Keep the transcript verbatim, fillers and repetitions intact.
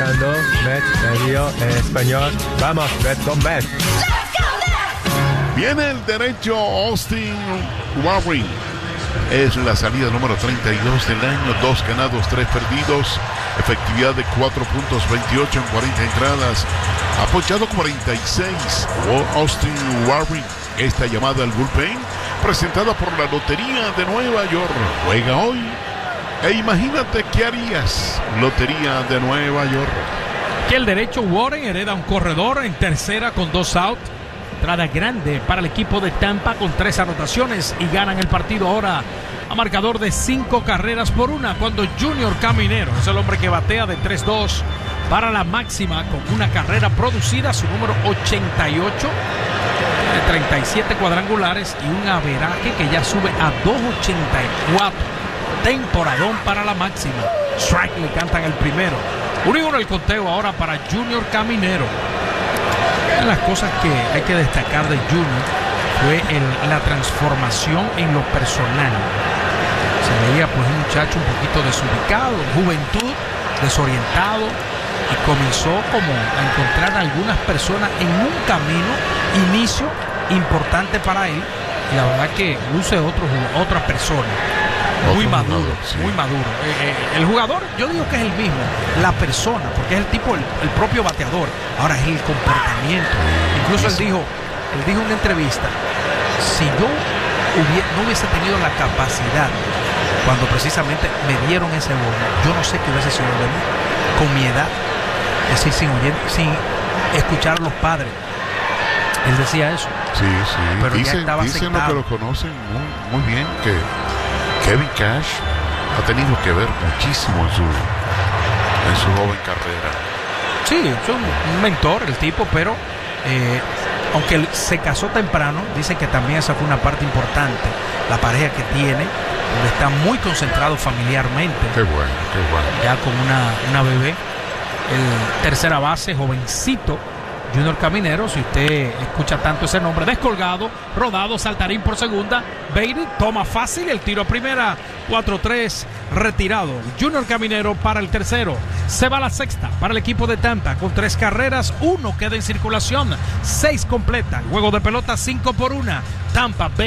escuchando Mets Radio en español. Vamos, Mets con Mets. Viene el derecho Austin Warren. Es la salida número treinta y dos del año. Dos ganados, tres perdidos. Efectividad de cuatro puntos veintiocho en cuarenta entradas. Apoyado cuarenta y seis. Austin Warren. Esta llamada al bullpen, presentada por la Lotería de Nueva York. Juega hoy. E imagínate qué harías. Lotería de Nueva York. Que el derecho Warren hereda un corredor en tercera con dos outs. Entrada grande para el equipo de Tampa con tres anotaciones y ganan el partido ahora a marcador de cinco carreras por una, cuando Junior Caminero es el hombre que batea de tres dos para la máxima con una carrera producida, su número ochenta y ocho, de treinta y siete cuadrangulares y un averaje que ya sube a dos ochenta y cuatro. Temporadón para la máxima. Strike le cantan el primero. uno y uno el conteo ahora para Junior Caminero. Una de las cosas que hay que destacar de Junior fue el, la transformación en lo personal. Se veía pues un muchacho un poquito desubicado, juventud, desorientado, y comenzó como a encontrar a algunas personas en un camino, inicio importante para él, y la verdad que luce otro, otra persona. Muy Otro maduro, jugador, sí. muy maduro. Eh, eh, el jugador, yo digo que es el mismo, la persona, porque es el tipo, el, el propio bateador. Ahora es el comportamiento. Incluso él dijo, él dijo en una entrevista, si yo hubiera, no hubiese tenido la capacidad, cuando precisamente me dieron ese bono, yo no sé qué hubiese sido de mí, con mi edad, es decir, sin, oyen, sin escuchar a los padres. Él decía eso. Sí, sí. Pero dicen, ya estaba dicen lo aceptado. que lo conocen muy, muy bien, que Kevin Cash ha tenido que ver muchísimo en su, en su joven carrera. Sí, es un, un mentor el tipo, pero eh, aunque él se casó temprano, dicen que también esa fue una parte importante, la pareja que tiene, donde está muy concentrado familiarmente. Qué bueno, qué bueno. Ya con una, una bebé. El tercera base, jovencito, Junior Caminero, si usted escucha tanto ese nombre, descolgado, rodado, saltarín por segunda, Beatty toma fácil el tiro a primera, cuatro tres, retirado. Junior Caminero para el tercero, se va la sexta para el equipo de Tampa con tres carreras, uno queda en circulación, seis completa, juego de pelota cinco por una, Tampa.